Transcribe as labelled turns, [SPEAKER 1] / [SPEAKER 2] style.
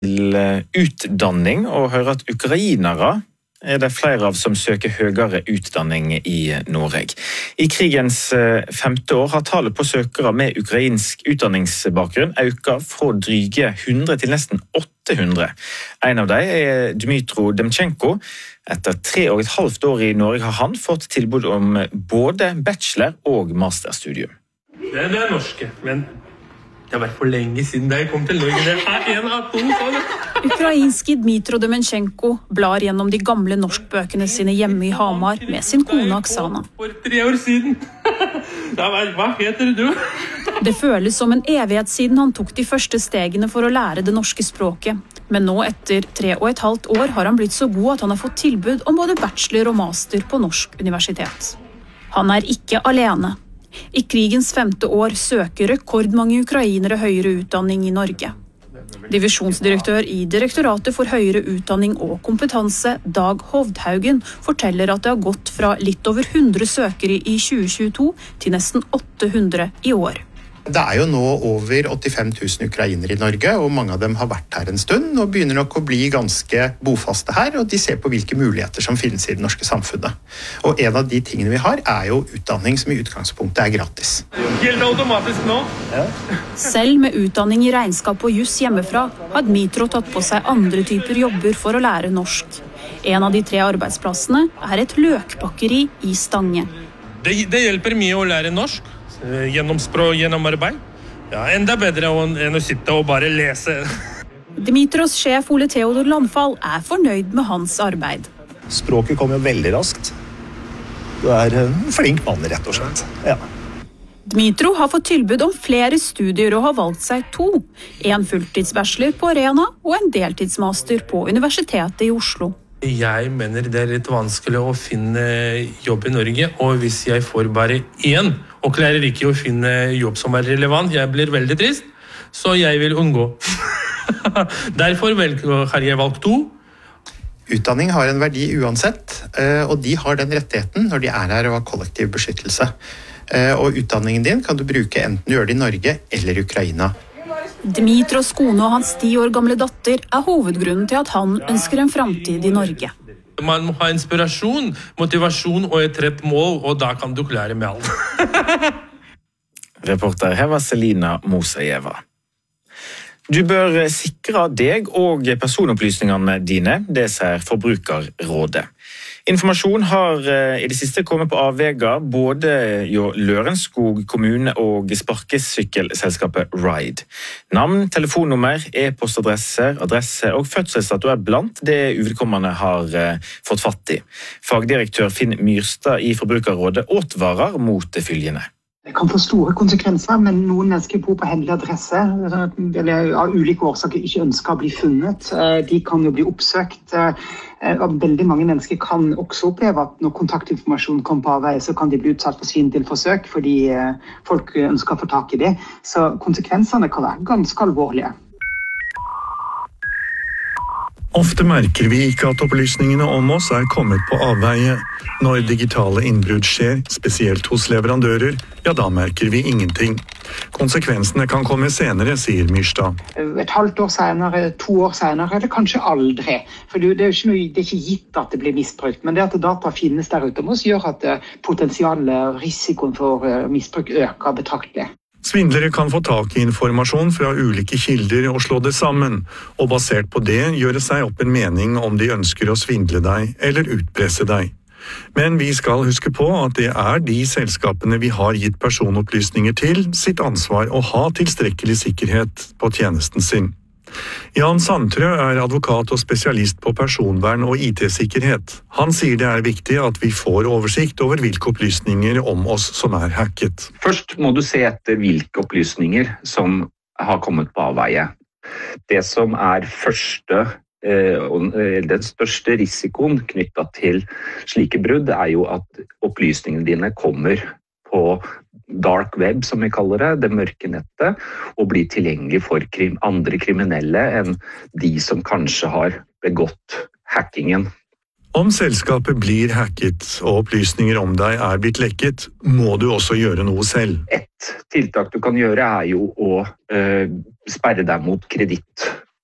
[SPEAKER 1] til utdanning og hører at ukrainere det flere av som søker høyere utdanning i Norge. I krigens 5. år har tallet på søkere med ukrainsk utdanningsbakgrunn økt fra dryge 100 til nesten 800. En av dem Dmytro Demchenko. Etter 3,5 år i Norge har han fått tilbud om både bachelor- og masterstudium.
[SPEAKER 2] Det norske, men det har vært for lenge siden da jeg kom til Norge. Det en av to sånn.
[SPEAKER 3] Ukrainski Dmytro Demchenko blar gjennom de gamle norskbøkene sine hjemme i Hamar med sin kone Oksana.
[SPEAKER 2] For 3 år siden. Hva heter du?
[SPEAKER 3] Det føles som en evighet siden han tok de første stegene for å lære det norske språket. Men nå etter 3,5 år har han blitt så god at han har fått tilbud om både bachelor og master på norsk universitet. Han ikke alene. I krigens 5. år søker rekordmange ukrainere høyere utdanning i Norge. Divisjonsdirektør i Direktoratet for høyere utdanning og kompetanse, Dag Hovdhaugen, forteller at det har gått fra litt over 100 søkere i 2022 til nesten 800 i år.
[SPEAKER 4] Det jo nå over 85 000 ukrainere i Norge, og mange av dem har vært her en stund og begynner nok å bli ganske bofaste her, og de ser på hvilke muligheter som finnes i det norske samfunnet. Og en av de tingene vi har jo utdanning som i utgangspunktet gratis.
[SPEAKER 2] Helt automatisk nå?
[SPEAKER 4] Ja.
[SPEAKER 3] Selv med utdanning i regnskap og juss hjemmefra har Dmytro tatt på seg andre typer jobber for å lære norsk. En av de 3 arbeidsplassene et løkbakkeri i Stange.
[SPEAKER 2] Det hjelper mye å lære norsk. Gjennom språk, gjennom arbeid. Enda bedre enn å sitte og bare lese.
[SPEAKER 3] Dmytros sjef Ole Theodor Landfall fornøyd med hans arbeid.
[SPEAKER 5] Språket kommer jo veldig raskt. Du en flink mann, rett og slett. Ja.
[SPEAKER 3] Dmytro har fått tilbud om flere studier og har valgt seg 2. En fulltidsbachelor på Arena og en deltidsmaster på Universitetet i Oslo.
[SPEAKER 2] Jeg mener det litt vanskelig å finne jobb i Norge, og hvis jeg får bare 1, og klarer ikke å finne jobb som relevant, jeg blir veldig trist, så jeg vil unngå. Derfor har jeg valgt 2.
[SPEAKER 4] Utdanning har en verdi uansett, og de har den rettigheten når de her og har kollektiv beskyttelse. Og utdanningen din kan du bruke enten du gjør det i Norge eller Ukraina.
[SPEAKER 3] Dmytros kone og hans 10 år gamle datter hovedgrunnen til at han ønsker en framtid i Norge.
[SPEAKER 2] Man må ha inspirasjon, motivasjon og et rett mål, og da kan du klare med alt.
[SPEAKER 1] Reporter her var Selina Mosajeva. Du bør sikre deg og personopplysningene dine, det sier Forbrukerrådet. Informasjon har i det siste kommet på avveger både Lørenskog kommune og sparkesykkelselskapet Ride. Navn, telefonnummer, e-postadresser, adresse og fødselsdato blant det uvedkommende har fått fatt i. Fagdirektør Finn Myrstad i Forbrukerrådet advarer mot følgende.
[SPEAKER 6] Det kan få store konsekvenser, men noen mennesker bor på hemmelig adresse, eller av ulike årsaker ikke ønsker å bli funnet. De kan jo bli oppsøkt. Veldig mange mennesker kan også oppleve at når kontaktinformasjon kommer på avveie, så kan de bli utsatt for svindelforsøk fordi folk ønsker å få tak i det. Så konsekvensene kan være ganske alvorlige.
[SPEAKER 7] Ofte merker vi ikke at opplysningene om oss kommet på avveie. Når digitale innbrudd skjer, spesielt hos leverandører, da merker vi ingenting. Konsekvensene kan komme senere, sier Myrstad.
[SPEAKER 6] Et halvt år senere, 2 år senere, eller kanskje aldri. For det ikke gitt at det blir misbrukt, men det at data finnes der ute må gjøre at potensialet risikoen for misbruk øker betraktelig.
[SPEAKER 7] Svindlere kan få tak i informasjon fra ulike kilder og slå det sammen, og basert på det gjøre seg opp en mening om de ønsker å svindle deg eller utpresse deg. Men vi skal huske på at det de selskapene vi har gitt personopplysninger til sitt ansvar å ha tilstrekkelig sikkerhet på tjenesten sin. Jan Sandtrø advokat og spesialist på personvern og IT-sikkerhet. Han sier det viktig at vi får oversikt over hvilke opplysninger om oss som hacket.
[SPEAKER 8] Først må du se etter hvilke opplysninger som har kommet på avveie. Det som den største risikoen knyttet til slike brudd jo at opplysningene dine kommer på dark web, som vi kaller det mørke nettet, og blir tilgjengelig for andre kriminelle enn de som kanskje har begått hackingen.
[SPEAKER 7] Om selskapet blir hacket og opplysninger om deg blitt lekket, må du også gjøre noe selv.
[SPEAKER 8] Et tiltak du kan gjøre jo å sperre deg mot kreditt